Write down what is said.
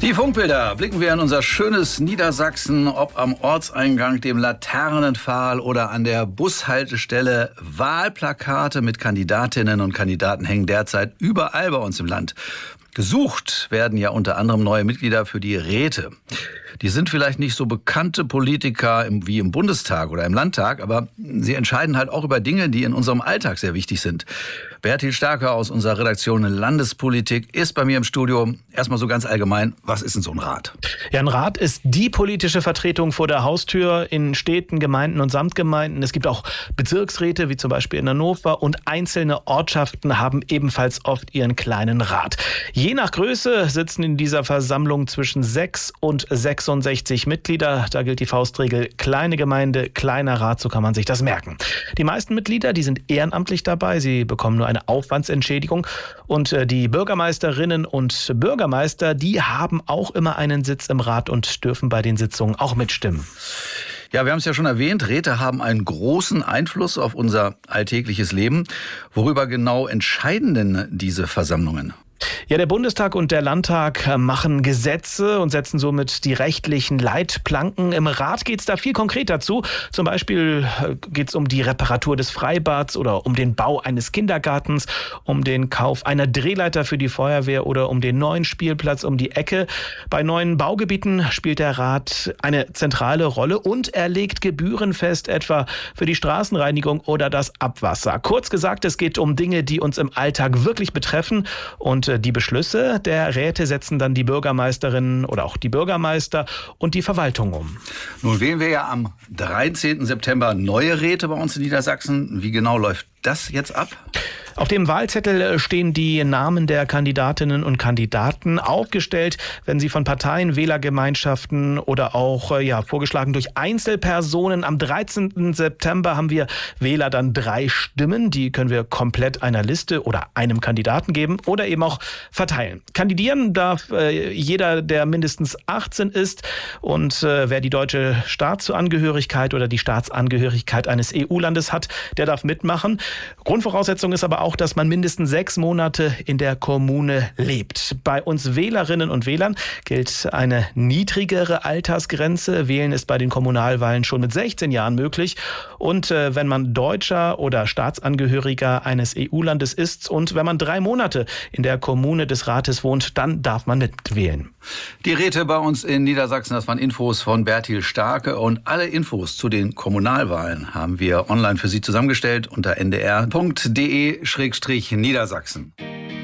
Die Funkbilder blicken wir in unser schönes Niedersachsen, ob am Ortseingang, dem Laternenpfahl oder an der Bushaltestelle. Wahlplakate mit Kandidatinnen und Kandidaten hängen derzeit überall bei uns im Land. Gesucht werden ja unter anderem neue Mitglieder für die Räte. Die sind vielleicht nicht so bekannte Politiker wie im Bundestag oder im Landtag, aber sie entscheiden halt auch über Dinge, die in unserem Alltag sehr wichtig sind. Bertil Starke aus unserer Redaktion Landespolitik ist bei mir im Studio. Erstmal so ganz allgemein, was ist denn so ein Rat? Ja, ein Rat ist die politische Vertretung vor der Haustür in Städten, Gemeinden und Samtgemeinden. Es gibt auch Bezirksräte, wie zum Beispiel in Hannover, und einzelne Ortschaften haben ebenfalls oft ihren kleinen Rat. Je nach Größe sitzen in dieser Versammlung zwischen 6 und 66 Mitglieder. Da gilt die Faustregel: kleine Gemeinde, kleiner Rat, so kann man sich das merken. Die meisten Mitglieder, die sind ehrenamtlich dabei. Sie bekommen nur eine Aufwandsentschädigung. Und die Bürgermeisterinnen und Bürgermeister, die haben auch immer einen Sitz im Rat und dürfen bei den Sitzungen auch mitstimmen. Ja, wir haben es ja schon erwähnt, Räte haben einen großen Einfluss auf unser alltägliches Leben. Worüber genau entscheiden denn diese Versammlungen? Ja, der Bundestag und der Landtag machen Gesetze und setzen somit die rechtlichen Leitplanken. Im Rat geht es da viel konkreter zu. Zum Beispiel geht es um die Reparatur des Freibads oder um den Bau eines Kindergartens, um den Kauf einer Drehleiter für die Feuerwehr oder um den neuen Spielplatz um die Ecke. Bei neuen Baugebieten spielt der Rat eine zentrale Rolle und er legt Gebühren fest, etwa für die Straßenreinigung oder das Abwasser. Kurz gesagt, es geht um Dinge, die uns im Alltag wirklich betreffen, und die Beschlüsse der Räte setzen dann die Bürgermeisterinnen oder auch die Bürgermeister und die Verwaltung um. Nun wählen wir ja am 13. September neue Räte bei uns in Niedersachsen. Wie genau läuft das jetzt ab? Auf dem Wahlzettel stehen die Namen der Kandidatinnen und Kandidaten aufgestellt. Wenn sie von Parteien, Wählergemeinschaften oder auch vorgeschlagen durch Einzelpersonen. Am 13. September haben wir Wähler dann 3 Stimmen. Die können wir komplett einer Liste oder einem Kandidaten geben oder eben auch verteilen. Kandidieren darf jeder, der mindestens 18 ist, und wer die deutsche Staatsangehörigkeit oder die Staatsangehörigkeit eines EU-Landes hat, der darf mitmachen. Grundvoraussetzung ist aber auch, dass man mindestens 6 Monate in der Kommune lebt. Bei uns Wählerinnen und Wählern gilt eine niedrigere Altersgrenze. Wählen ist bei den Kommunalwahlen schon mit 16 Jahren möglich. Und wenn man Deutscher oder Staatsangehöriger eines EU-Landes ist und wenn man 3 Monate in der Kommune des Rates wohnt, dann darf man mitwählen. Die Räte bei uns in Niedersachsen, das waren Infos von Bertil Starke, und alle Infos zu den Kommunalwahlen haben wir online für Sie zusammengestellt unter ndr.de/Niedersachsen.